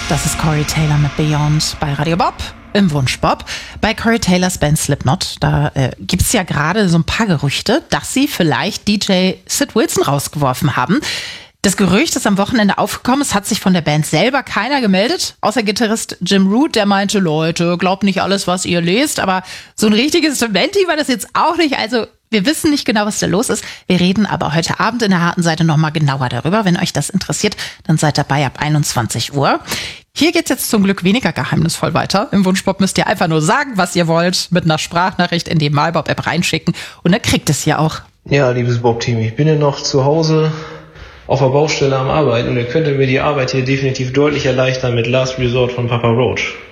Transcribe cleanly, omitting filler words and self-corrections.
Das ist Corey Taylor mit Beyond bei Radio Bob im Wunsch Bob. Bei Corey Taylors Band Slipknot, da gibt's ja gerade so ein paar Gerüchte, dass sie vielleicht DJ Sid Wilson rausgeworfen haben. Das Gerücht ist am Wochenende aufgekommen. Es hat sich von der Band selber keiner gemeldet, außer Gitarrist Jim Root, der meinte, Leute, glaubt nicht alles, was ihr lest. Aber so ein richtiges Dementi war das jetzt auch nicht. Also wir wissen nicht genau, was da los ist. Wir reden aber heute Abend in der harten Seite nochmal genauer darüber. Wenn euch das interessiert, dann seid dabei ab 21 Uhr. Hier geht's jetzt zum Glück weniger geheimnisvoll weiter. Im Wunschbob müsst ihr einfach nur sagen, was ihr wollt, mit einer Sprachnachricht in die MyBob-App reinschicken und dann kriegt es hier auch. Ja, liebes Bob-Team, ich bin ja noch zu Hause auf der Baustelle am Arbeiten und ihr könntet mir die Arbeit hier definitiv deutlich erleichtern mit Last Resort von Papa Roach.